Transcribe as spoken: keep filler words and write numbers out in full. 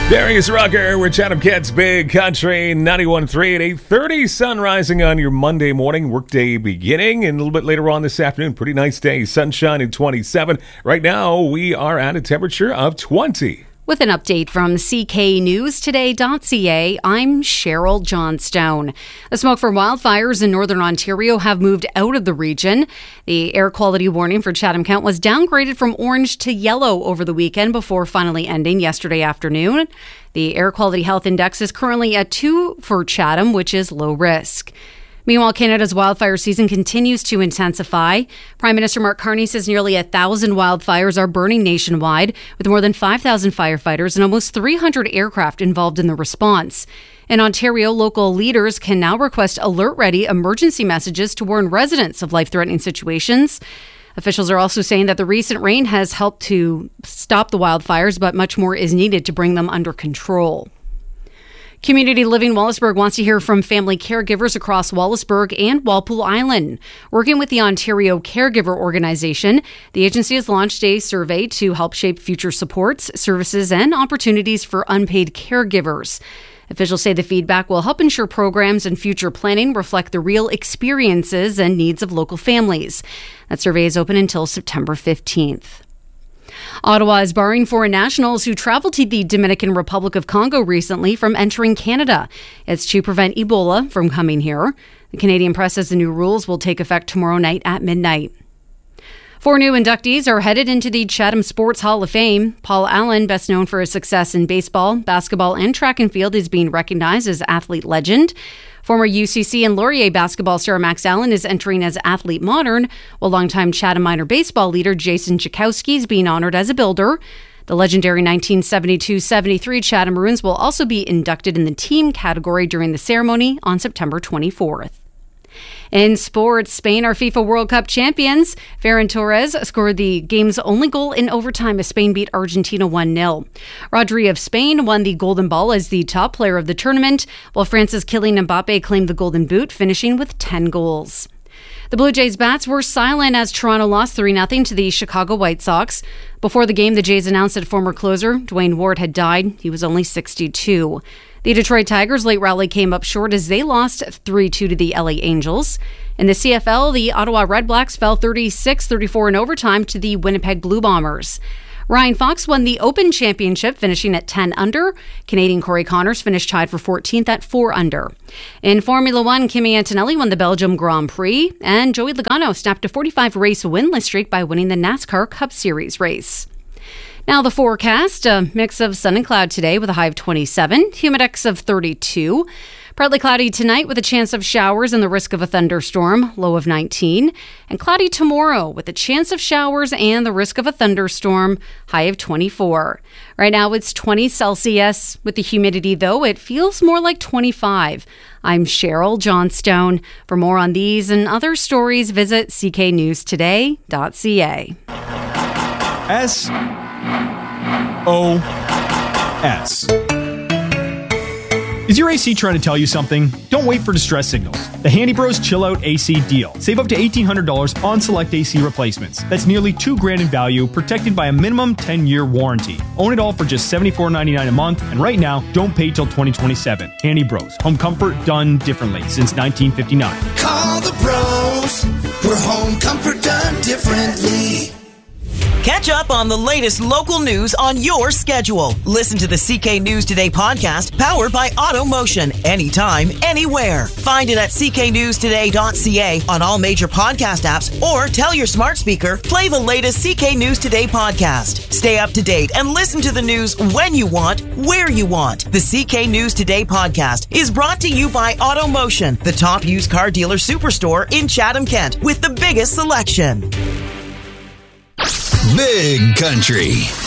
Darius Rucker, we're Chatham Kids, Big Country, ninety-one point three at eight thirty, sun rising on your Monday morning, workday beginning, and a little bit later on this afternoon, pretty nice day, sunshine at twenty-seven. Right now, we are at a temperature of twenty. With an update from C K News Today dot C A, I'm Cheryl Johnstone. The smoke from wildfires in northern Ontario have moved out of the region. The air quality warning for Chatham-Kent was downgraded from orange to yellow over the weekend before finally ending yesterday afternoon. The Air Quality Health Index is currently at two for Chatham, which is low risk. Meanwhile, Canada's wildfire season continues to intensify. Prime Minister Mark Carney says nearly a thousand wildfires are burning nationwide, with more than five thousand firefighters and almost three hundred aircraft involved in the response. In Ontario, local leaders can now request alert-ready emergency messages to warn residents of life-threatening situations. Officials are also saying that the recent rain has helped to stop the wildfires, but much more is needed to bring them under control. Community Living Wallaceburg wants to hear from family caregivers across Wallaceburg and Walpole Island. Working with the Ontario Caregiver Organization, the agency has launched a survey to help shape future supports, services, and opportunities for unpaid caregivers. Officials say the feedback will help ensure programs and future planning reflect the real experiences and needs of local families. That survey is open until September fifteenth. Ottawa is barring foreign nationals who traveled to the Dominican Republic of Congo recently from entering Canada. It's to prevent Ebola from coming here. The Canadian press says the new rules will take effect tomorrow night at midnight. Four new inductees are headed into the Chatham Sports Hall of Fame. Paul Allen, best known for his success in baseball, basketball, and track and field, is being recognized as athlete legend. Former U C C and Laurier basketball star Max Allen is entering as athlete modern, while longtime Chatham minor baseball leader Jason Jakowski is being honored as a builder. The legendary nineteen seventy-two seventy-three Chatham Maroons will also be inducted in the team category during the ceremony on September twenty-fourth. In sports, Spain are FIFA World Cup champions. Ferran Torres scored the game's only goal in overtime as Spain beat Argentina one nil. Rodri of Spain won the Golden Ball as the top player of the tournament, while France's Kylian Mbappe claimed the Golden Boot, finishing with ten goals. The Blue Jays bats were silent as Toronto lost three nothing to the Chicago White Sox. Before the game, the Jays announced that former closer Dwayne Ward had died. He was only sixty-two. The Detroit Tigers' late rally came up short as they lost three two to the L A Angels. In the C F L, the Ottawa Redblacks fell thirty-six thirty-four in overtime to the Winnipeg Blue Bombers. Ryan Fox won the Open Championship, finishing at ten under. Canadian Corey Connors finished tied for fourteenth at four under. In Formula One, Kimi Antonelli won the Belgium Grand Prix, and Joey Logano snapped a forty-five race winless streak by winning the NASCAR Cup Series race. Now the forecast, a mix of sun and cloud today with a high of twenty-seven, humidex of thirty-two. Partly cloudy tonight with a chance of showers and the risk of a thunderstorm, low of nineteen. And cloudy tomorrow with a chance of showers and the risk of a thunderstorm, high of twenty-four. Right now it's twenty Celsius. With the humidity, though, it feels more like twenty-five. I'm Cheryl Johnstone. For more on these and other stories, visit C K News Today dot C A. S O S. Is your A C trying to tell you something? Don't wait for distress signals. The Handy Bros Chill Out A C deal. Save up to eighteen hundred dollars on select A C replacements. That's nearly two grand in value, protected by a minimum ten-year warranty. Own it all for just seventy-four ninety-nine a month, and right now, don't pay till twenty twenty-seven. Handy Bros. Home comfort done differently since nineteen fifty-nine. Call the pros. For home comfort done differently. Catch up on the latest local news on your schedule. Listen to the C K News Today podcast, powered by AutoMotion. Anytime, anywhere. Find it at C K News Today dot C A on all major podcast apps, or tell your smart speaker, play the latest C K News Today podcast. Stay up to date and listen to the news when you want, where you want. The C K News Today podcast is brought to you by AutoMotion, the top used car dealer superstore in Chatham-Kent with the biggest selection. Big Country.